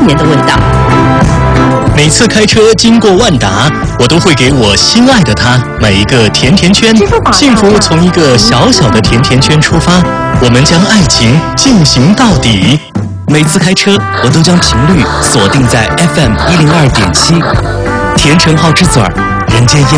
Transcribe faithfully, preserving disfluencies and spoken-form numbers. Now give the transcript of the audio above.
年的味道。 每次开车经过万达，我都会给我心爱的他买一个甜甜圈。幸福从一个小小的甜甜圈出发，我们将爱情进行到底。 每次开车，我都将频率锁定在 F M 一零二点七，甜橙好之嘴儿，人间烟。